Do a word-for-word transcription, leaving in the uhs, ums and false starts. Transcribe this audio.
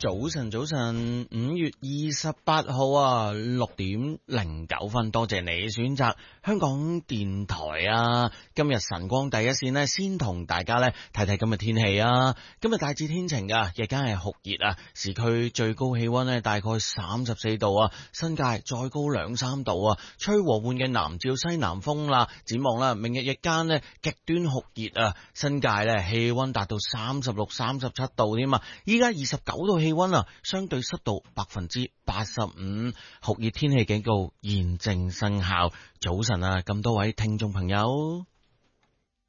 早晨，早晨，五月二十八號啊，六點零九分，多謝你選擇香港電台啊！今日晨光第一線呢，先同大家呢睇睇今日天氣啊！今日大致天晴噶，日間係酷熱啊，市區最高氣溫呢大概三十四度啊，新界再高兩三度啊，吹和緩嘅南至西南風啦。展望啦，明日日間呢極端酷熱啊，新界呢氣溫達到三十六、三十七度添啊！依家二十九度氣溫啊，相對濕度百分之八十五，酷熱天氣警告現正生效。早晨啊，咁多位聽眾朋友。